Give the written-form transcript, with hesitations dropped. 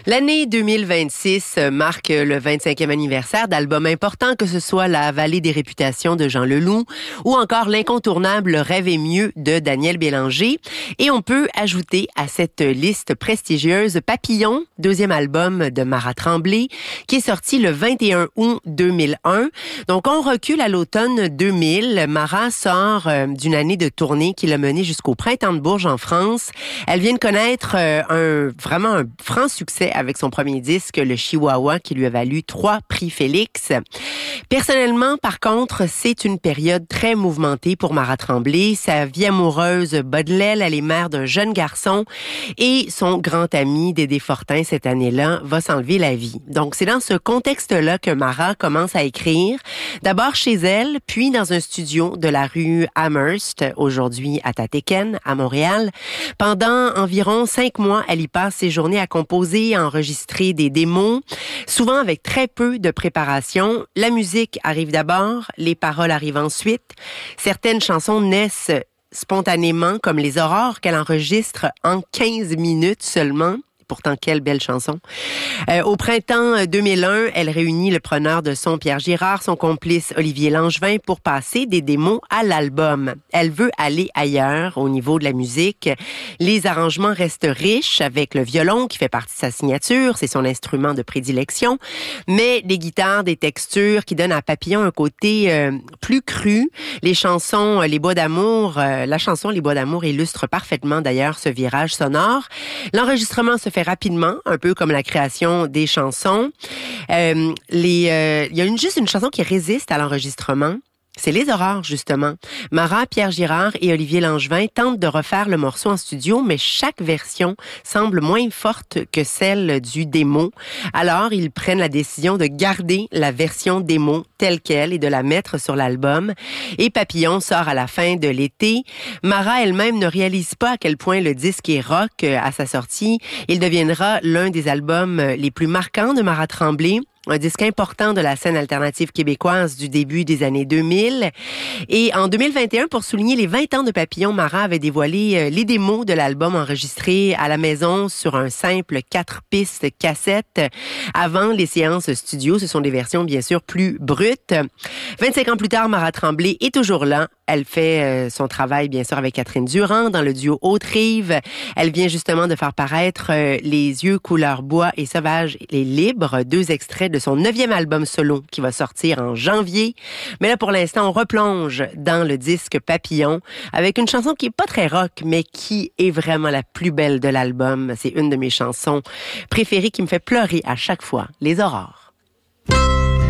L'année 2026 marque le 25e anniversaire d'albums importants, que ce soit La Vallée des Réputations de Jean Leloup ou encore l'incontournable Rêve est mieux de Daniel Bélanger. Et on peut ajouter à cette liste prestigieuse Papillon, deuxième album de Mara Tremblay, qui est sorti le 21 août 2001. Donc on recule à l'automne 2000. Mara sort d'une année de tournée qui l'a menée jusqu'au Printemps de Bourges en France. Elle vient de connaître vraiment un franc succès avec son premier disque, le Chihuahua, qui lui a valu 3 prix Félix. Personnellement, par contre, c'est une période très mouvementée pour Mara Tremblay. Sa vie amoureuse bat de l'aile, elle est mère d'un jeune garçon et son grand ami Dédé Fortin, cette année-là, va s'enlever la vie. Donc, c'est dans ce contexte-là que Mara commence à écrire, d'abord chez elle, puis dans un studio de la rue Amherst, aujourd'hui à Tatéken, à Montréal. Pendant environ 5 mois, elle y passe ses journées à composer, à enregistrer des démos, souvent avec très peu de préparation. La musique arrive d'abord, les paroles arrivent ensuite. Certaines chansons naissent spontanément, comme Les Aurores, qu'elle enregistre en 15 minutes seulement. Pourtant, quelle belle chanson. Au printemps 2001, elle réunit le preneur de son Pierre Girard, son complice Olivier Langevin, pour passer des démos à l'album. Elle veut aller ailleurs au niveau de la musique. Les arrangements restent riches avec le violon qui fait partie de sa signature, c'est son instrument de prédilection, mais des guitares, des textures qui donnent à Papillon un côté plus cru. Les chansons Les Bois d'amour, la chanson Les Bois d'amour illustre parfaitement d'ailleurs ce virage sonore. L'enregistrement se fait rapidement, un peu comme la création des chansons. Il y a juste une chanson qui résiste à l'enregistrement. C'est Les Aurores, justement. Mara, Pierre Girard et Olivier Langevin tentent de refaire le morceau en studio, mais chaque version semble moins forte que celle du démo. Alors, ils prennent la décision de garder la version démo telle quelle et de la mettre sur l'album. Et Papillon sort à la fin de l'été. Mara elle-même ne réalise pas à quel point le disque est rock à sa sortie. Il deviendra l'un des albums les plus marquants de Mara Tremblay. Un disque important de la scène alternative québécoise du début des années 2000. Et en 2021, pour souligner les 20 ans de Papillon, Mara avait dévoilé les démos de l'album enregistrés à la maison sur un simple 4 pistes cassette. Avant les séances studio, ce sont des versions bien sûr plus brutes. 25 ans plus tard, Mara Tremblay est toujours là. Elle fait son travail, bien sûr, avec Catherine Durand dans le duo Haute-Rive. Elle vient justement de faire paraître Les yeux couleur bois et sauvage et libre, 2 extraits de son 9e album solo qui va sortir en janvier. Mais là, pour l'instant, on replonge dans le disque Papillon avec une chanson qui est pas très rock, mais qui est vraiment la plus belle de l'album. C'est une de mes chansons préférées qui me fait pleurer à chaque fois, Les Aurores.